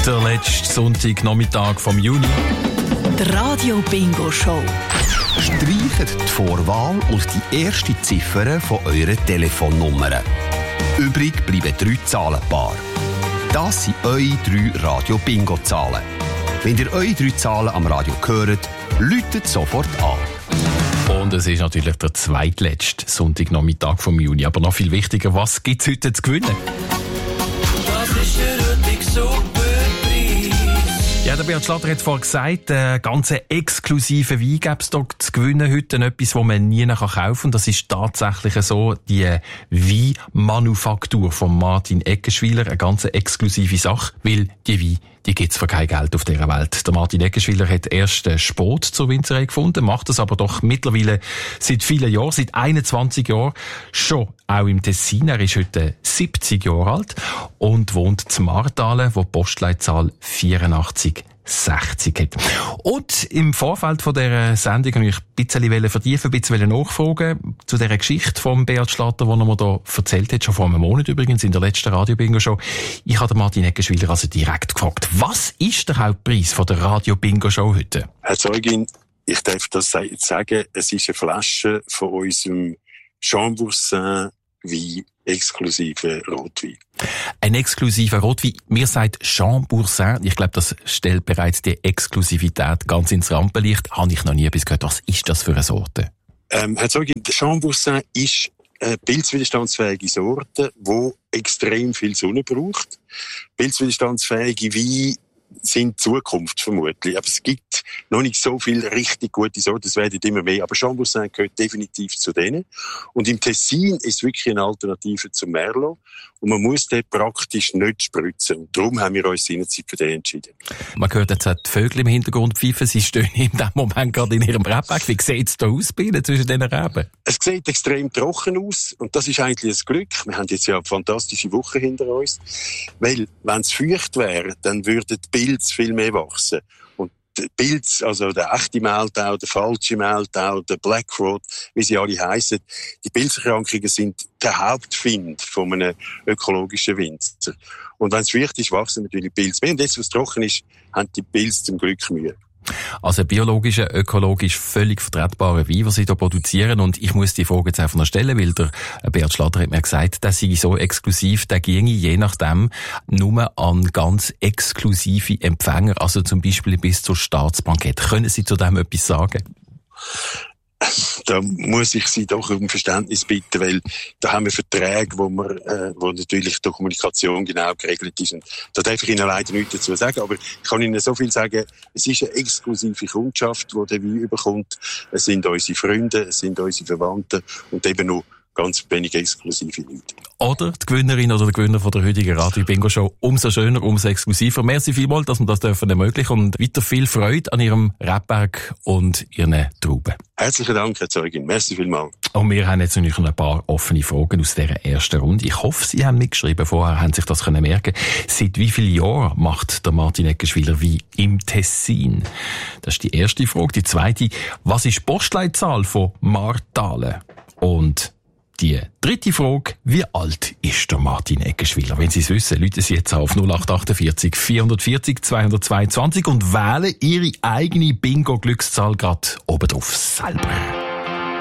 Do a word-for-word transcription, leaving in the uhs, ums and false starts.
Der letzte Sonntagnachmittag vom Juni. Die Radio-Bingo-Show. Streicht die Vorwahl und die erste Ziffer von eurer Telefonnummer. Übrig bleiben drei Zahlenpaare. Das sind eure drei Radio-Bingo-Zahlen. Wenn ihr eure drei Zahlen am Radio hört, läutet sofort an. Und es ist natürlich der zweitletzte Sonntagnachmittag vom Juni. Aber noch viel wichtiger, was gibt es heute zu gewinnen? Das ist der Rüttig Superpreis. Ja, der Beat Schlatter hat vorhin gesagt, einen ganz exklusiven Wein gäbe es hier zu gewinnen heute. Etwas, das man nie kaufen kann. Das ist tatsächlich so, die Weinmanufaktur von Martin Eggenschwiler. Eine ganz exklusive Sache, weil die Weine, die gibt's für kein Geld auf dieser Welt. Der Martin Eggenschwiler hat erst einen Sport zur Winzerei gefunden, macht das aber doch mittlerweile seit vielen Jahren, seit einundzwanzig Jahren, schon auch im Tessin. Er ist heute siebzig Jahre alt und wohnt in Martalen, wo die Postleitzahl vierundachtzig sechzig hat. Und im Vorfeld von dieser Sendung wollte ich ein bisschen vertiefen, ein bisschen nachfragen zu dieser Geschichte vom Beat Schlatter, die er mir hier erzählt hat, schon vor einem Monat übrigens, in der letzten Radio-Bingo-Show. Ich habe Martin Eggenschwiler also direkt gefragt, was ist der Hauptpreis von der Radio-Bingo-Show heute? Herr Zeugin, ich darf das sagen, es ist eine Flasche von unserem Chamboursin Wein, exklusive Rotwein. Ein exklusiver Rotwein. Mir sagt Chamboursin, ich glaube, das stellt bereits die Exklusivität ganz ins Rampenlicht. Habe ich noch nie etwas gehört. Was ist das für eine Sorte? Ähm, Herr Zeugin, der Chamboursin ist eine pilzwiderstandsfähige Sorte, die extrem viel Sonne braucht. Pilzwiderstandsfähige Weine sind Zukunft vermutlich. Aber es gibt noch nicht so viele richtig gute Sorten, es werden immer mehr. Aber Chamboursin gehört definitiv zu denen. Und im Tessin ist es wirklich eine Alternative zum Merlot. Und man muss den praktisch nicht spritzen. Und darum haben wir uns seinerzeit für den entschieden. Man hört jetzt die Vögel im Hintergrund pfeifen. Sie stehen in diesem Moment gerade in ihrem Rebberg. Wie sieht es da aus zwischen diesen Reben? Es sieht extrem trocken aus. Und das ist eigentlich ein Glück. Wir haben jetzt ja eine fantastische Woche hinter uns. Weil, wenn es feucht wäre, dann würden die Pilze viel mehr wachsen. Und der Pilz, also der echte Mehltau, der falsche Mehltau, der Blackrot, wie sie alle heissen, die Pilzerkrankungen sind der Hauptfind von einem ökologischen Winzer. Und wenn es feucht ist, wachsen natürlich Pilze mehr. Und jetzt, wo es trocken ist, haben die Pilze zum Glück Mühe. Also biologischer, ökologisch völlig vertretbarer Wein, was sie hier produzieren. Und ich muss die Frage jetzt einfach noch stellen, weil der Beat Schlatter hat mir gesagt, der sei so exklusiv, der ginge je nachdem nur an ganz exklusive Empfänger, also zum Beispiel bis zur Staatsbankett. Können Sie zu dem etwas sagen? Da muss ich Sie doch um Verständnis bitten, weil da haben wir Verträge, wo wir, äh, wo natürlich die Kommunikation genau geregelt ist. Und da darf ich Ihnen leider nichts dazu sagen, aber ich kann Ihnen so viel sagen, es ist eine exklusive Kundschaft, die der Wein überkommt. Es sind unsere Freunde, es sind unsere Verwandten und eben noch ganz wenig exklusive Leute. Oder die Gewinnerin oder der Gewinner von der heutigen Radio-Bingo-Show. Umso schöner, umso exklusiver. Merci vielmals, dass wir das dürfen ermöglichen und weiter viel Freude an Ihrem Rebberg und Ihren Trauben. Herzlichen Dank, Herr Zeugin. Merci vielmals. Und wir haben jetzt natürlich noch ein paar offene Fragen aus dieser ersten Runde. Ich hoffe, Sie haben mitgeschrieben. Vorher haben sich das können merken. Seit wie vielen Jahren macht der Martin Eggenschwiler Wein im Tessin? Das ist die erste Frage. Die zweite, was ist die Postleitzahl von Martalen? Und die dritte Frage, wie alt ist der Martin Eggenschwiler? Wenn Sie es wissen, rufen Sie jetzt auf null acht achtundvierzig vierhundertvierzig zweihundertzweiundzwanzig und wählen Ihre eigene Bingo-Glückszahl gerade oben drauf selber.